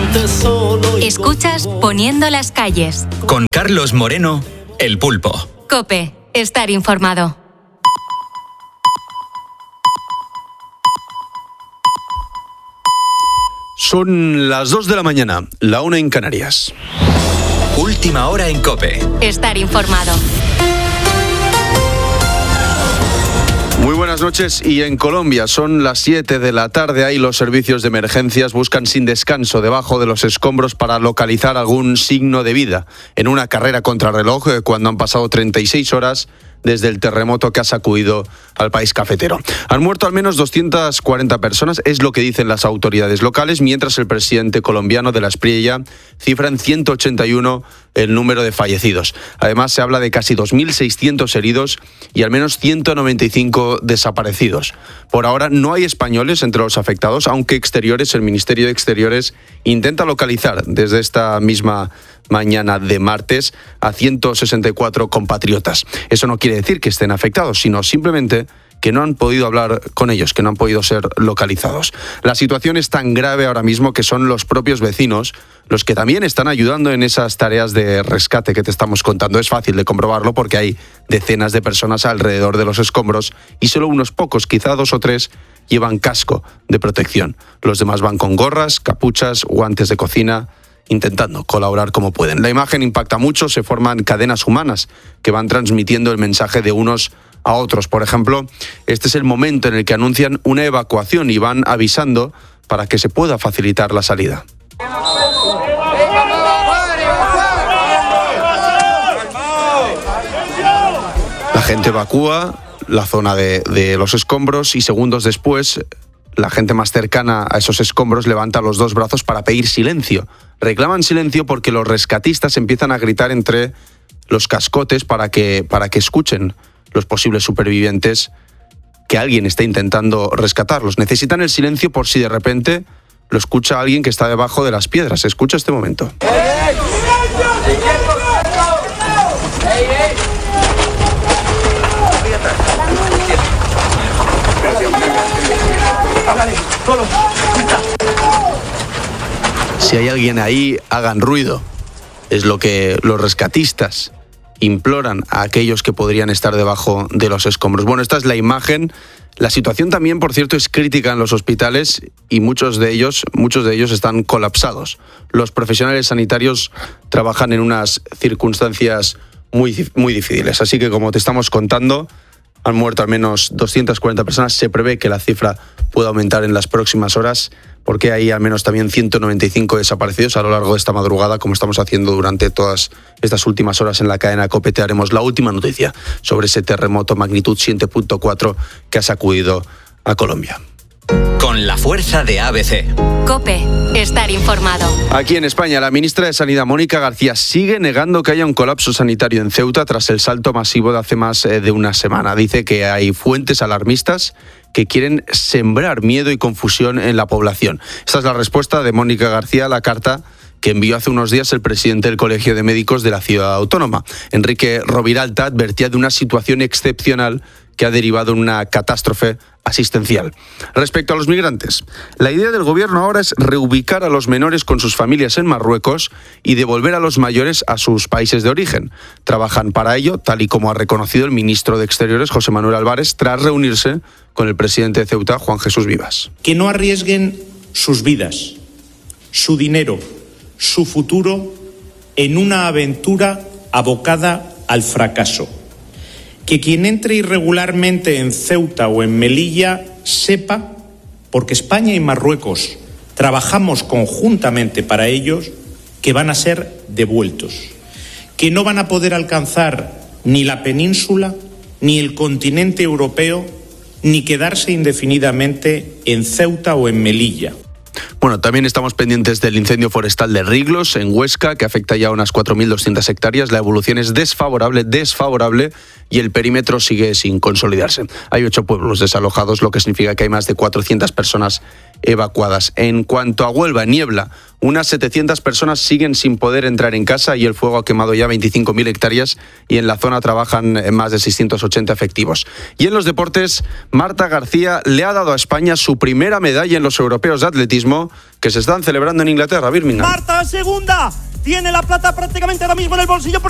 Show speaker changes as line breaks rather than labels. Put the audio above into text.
Escuchas Poniendo las calles.
Con Carlos Moreno, El Pulpo.
COPE. Estar informado.
Son las 2 de la mañana, la 1 en Canarias.
Última hora en COPE.
Estar informado.
Muy buenas noches. Y en Colombia son las 7 de la tarde. Ahí los servicios de emergencias buscan sin descanso debajo de los escombros para localizar algún signo de vida. En una carrera contrarreloj, cuando han pasado 36 horas desde el terremoto que ha sacudido al país cafetero. Han muerto al menos 240 personas, es lo que dicen las autoridades locales, mientras el presidente colombiano de la Espriella cifra en 181 el número de fallecidos. Además, se habla de casi 2.600 heridos y al menos 195 desaparecidos. Por ahora no hay españoles entre los afectados, aunque el Ministerio de Exteriores intenta localizar desde esta misma mañana de martes a 164 compatriotas. Eso no quiere decir que estén afectados, sino simplemente que no han podido hablar con ellos, que no han podido ser localizados. La situación es tan grave ahora mismo que son los propios vecinos los que también están ayudando en esas tareas de rescate que te estamos contando. Es fácil de comprobarlo porque hay decenas de personas alrededor de los escombros y solo unos pocos, quizá 2 o 3, llevan casco de protección. Los demás van con gorras, capuchas, guantes de cocina, intentando colaborar como pueden. La imagen impacta mucho, se forman cadenas humanas que van transmitiendo el mensaje de unos a otros. Por ejemplo, este es el momento en el que anuncian una evacuación y van avisando para que se pueda facilitar la salida. La gente evacúa la zona de los escombros y segundos después la gente más cercana a esos escombros levanta los 2 brazos para pedir silencio. Reclaman silencio porque los rescatistas empiezan a gritar entre los cascotes para que escuchen los posibles supervivientes que alguien está intentando rescatarlos. Necesitan el silencio por si de repente lo escucha alguien que está debajo de las piedras. Escucha este momento. Si hay alguien ahí, hagan ruido. Es lo que los rescatistas imploran a aquellos que podrían estar debajo de los escombros. Bueno, esta es la imagen. La situación también, por cierto, es crítica en los hospitales y muchos de ellos están colapsados. Los profesionales sanitarios trabajan en unas circunstancias muy difíciles. Así que, como te estamos contando, han muerto al menos 240 personas. Se prevé que la cifra pueda aumentar en las próximas horas, porque hay al menos también 195 desaparecidos a lo largo de esta madrugada, como estamos haciendo durante todas estas últimas horas en la cadena COPE. Te haremos la última noticia sobre ese terremoto magnitud 7.4 que ha sacudido a Colombia.
Con la fuerza de ABC.
COPE. Estar informado.
Aquí en España, la ministra de Sanidad, Mónica García, sigue negando que haya un colapso sanitario en Ceuta tras el salto masivo de hace más de una semana. Dice que hay fuentes alarmistas que quieren sembrar miedo y confusión en la población. Esta es la respuesta de Mónica García a la carta que envió hace unos días el presidente del Colegio de Médicos de la Ciudad Autónoma. Enrique Roviralta advertía de una situación excepcional que ha derivado en una catástrofe asistencial. Respecto a los migrantes, la idea del gobierno ahora es reubicar a los menores con sus familias en Marruecos y devolver a los mayores a sus países de origen. Trabajan para ello, tal y como ha reconocido el ministro de Exteriores, José Manuel Álvarez, tras reunirse con el presidente de Ceuta, Juan Jesús Vivas.
Que no arriesguen sus vidas, su dinero, su futuro en una aventura abocada al fracaso. Que quien entre irregularmente en Ceuta o en Melilla sepa, porque España y Marruecos trabajamos conjuntamente para ellos, que van a ser devueltos, que no van a poder alcanzar ni la península, ni el continente europeo, ni quedarse indefinidamente en Ceuta o en Melilla.
Bueno, también estamos pendientes del incendio forestal de Riglos, en Huesca, que afecta ya a unas 4.200 hectáreas. La evolución es desfavorable y el perímetro sigue sin consolidarse. Hay 8 pueblos desalojados, lo que significa que hay más de 400 personas evacuadas. En cuanto a Huelva, niebla. Unas 700 personas siguen sin poder entrar en casa y el fuego ha quemado ya 25.000 hectáreas y en la zona trabajan más de 680 efectivos. Y en los deportes, Marta García le ha dado a España su primera medalla en los europeos de atletismo que se están celebrando en Inglaterra, Birmingham.
Marta segunda, tiene la plata prácticamente ahora mismo en el bolsillo.